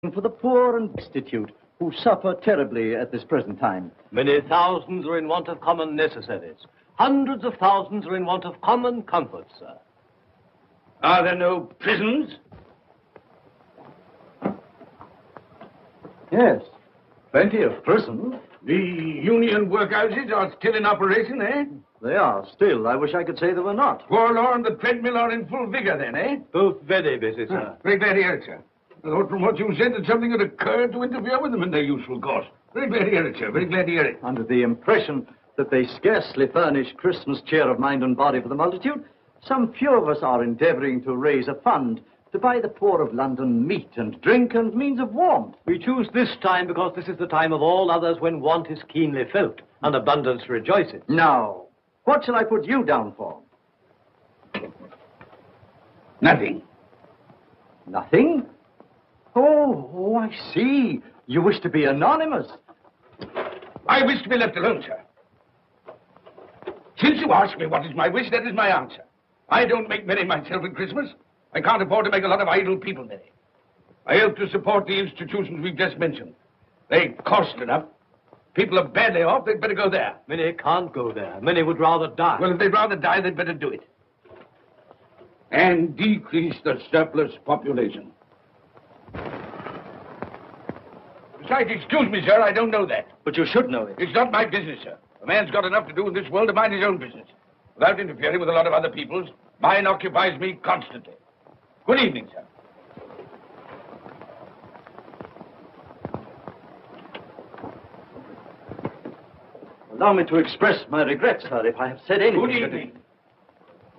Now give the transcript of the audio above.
for the poor and destitute who suffer terribly at this present time. Many thousands are in want of common necessaries. Hundreds of thousands are in want of common comforts, sir. Are there no prisons? Yes, plenty of prisons. The union workhouses are still in operation, eh? They are still. I wish I could say they were not. Warlaw and the treadmill are in full vigor then, eh? Both very busy, sir. Very glad to hear it, sir. I thought from what you said that something had occurred to interfere with them in their useful course. Very glad to hear it, sir. Very glad to hear it. Under the impression that they scarcely furnish Christmas cheer of mind and body for the multitude, some few of us are endeavoring to raise a fund to buy the poor of London meat and drink and means of warmth. We choose this time because this is the time of all others when want is keenly felt and abundance rejoices. Now, what shall I put you down for? Nothing. Nothing? Oh, I see. You wish to be anonymous. I wish to be left alone, sir. Since you ask me what is my wish, that is my answer. I don't make merry myself at Christmas. I can't afford to make a lot of idle people merry. I hope to support the institutions we've just mentioned. They cost enough. People are badly off, they'd better go there. Many can't go there. Many would rather die. Well, if they'd rather die, they'd better do it. And decrease the surplus population. Besides, excuse me, sir, I don't know that. But you should know it. It's not my business, sir. A man's got enough to do in this world to mind his own business. Without interfering with a lot of other people's, mine occupies me constantly. Good evening, sir. Allow me to express my regrets, sir, if I have said anything. Good evening.